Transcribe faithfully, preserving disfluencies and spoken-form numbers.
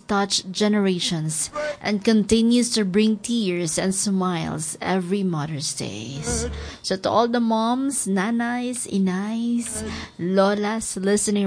touched generations and continues to bring tears and smiles every Mother's Day. So to all the moms, nanays, inays, lolas listening